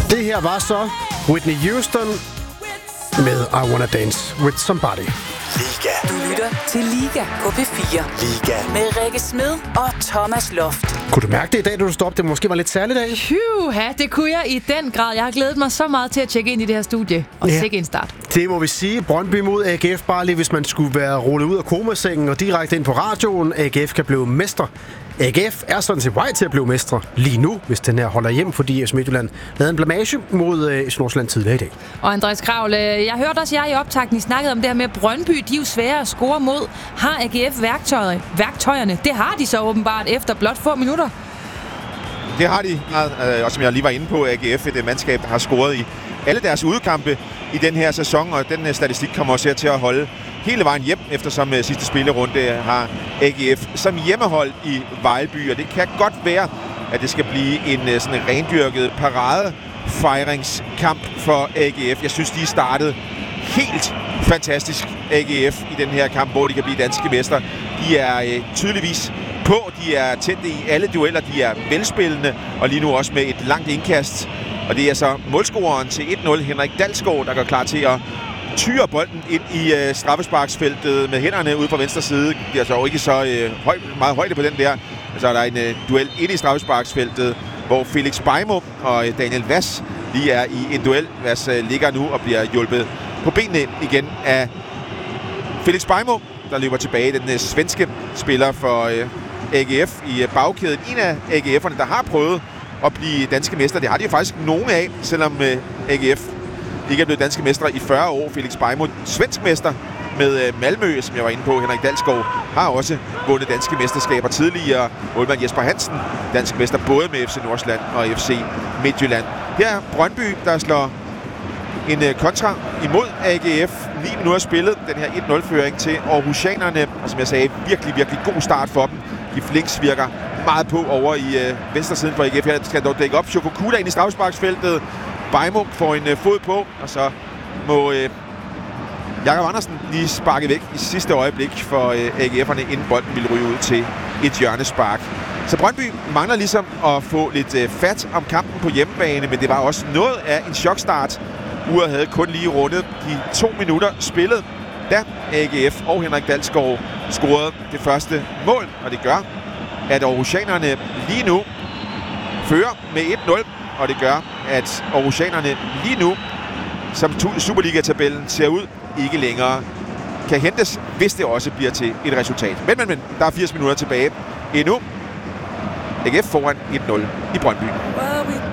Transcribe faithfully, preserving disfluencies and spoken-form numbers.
Det her var så Whitney Houston med I Wanna Dance With Somebody. Liga. Du lytter til Liga på P fire. Liga. Med Rikke Smed og Thomas Loft. Kunne du mærke det i dag, da du stod op? Det måske var lidt særligt dag. Hyha, det kunne jeg i den grad. Jeg har glædet mig så meget til at tjekke ind i det her studie. Og Ja. sikke en start. Det må vi sige. Brøndby mod A G F, bare lige hvis man skulle være rullet ud af komasengen og direkte ind på radioen. A G F kan blive mester. A G F er sådan set vej til at blive mestre lige nu, hvis den her holder hjem, fordi F C Midtjylland lavede en blamage mod øh, Nordsjælland tidligere i dag. Og Andreas Kravl, jeg hørte også jer i optakten, I snakkede om det her med Brøndby. De er jo svære at score mod. Har A G F værktøjer, værktøjerne? Det har de så åbenbart efter blot få minutter. Det har de, og som jeg lige var inde på, A G F, et mandskab, der har scoret i alle deres udkampe i den her sæson, og den statistik kommer også her til at holde hele vejen hjem, eftersom sidste spillerunde har A G F som hjemmehold i Vejlby, og det kan godt være, at det skal blive en sådan en rendyrket paradefejringskamp for A G F. Jeg synes, de startede helt fantastisk, A G F, i den her kamp, hvor de kan blive danske mester. De er øh, tydeligvis på, de er tændte i alle dueller, de er velspillende, og lige nu også med et langt indkast. Og det er så målscoreren til et nul, Henrik Dalsgaard, der går klar til at tyre bolden ind i øh, straffesparksfeltet med hænderne ude fra venstre side. Det er så ikke så øh, høj, meget højde på den der. Så er der en øh, duel ind i straffesparksfeltet, hvor Felix Beimo og øh, Daniel Vass lige er i en duel. Vass øh, ligger nu og bliver hjulpet på benene igen af Felix Beimo, der løber tilbage. Den øh, svenske spiller for øh, A G F i øh, bagkæden. En af A G F'erne, der har prøvet at blive danske mester. Det har de jo faktisk nogle af, selvom øh, A G F ikke er blevet danske mestre i fyrre år. Felix Beimo, svensk mester med øh, Malmø, som jeg var inde på. Henrik Dalsgaard har også vundet danske mesterskaber tidligere. Målmand Jesper Hansen, dansk mester både med F C Nordsjælland og F C Midtjylland. Her er Brøndby, der slår en øh, kontra imod A G F. ni minutter spillet, den her et nul-føring til Aarhusianerne. Og som jeg sagde, virkelig, virkelig god start for dem. De flinks virker meget på over i øh, venstre siden for A G F. Her skal dog dække op. Shokokuda ind i straffesparksfeltet. Beimo får en øh, fod på, og så må øh, Jakob Andersen lige sparke væk i sidste øjeblik for øh, A G F'erne, inden bolden ville ryge ud til et hjørnespark. Så Brøndby mangler ligesom at få lidt øh, fat om kampen på hjemmebane, men det var også noget af en chokstart. Uret havde kun lige rundet de to minutter spillet, da A G F og Henrik Dalsgaard scorede det første mål, og det gør, at Aarhusianerne lige nu fører med et nul, og det gør, at Aarhusianerne lige nu, som Superliga-tabellen ser ud, ikke længere kan hentes, hvis det også bliver til et resultat. Men, men, men, der er firs minutter tilbage endnu. A G F foran et nul i Brøndby. Well, we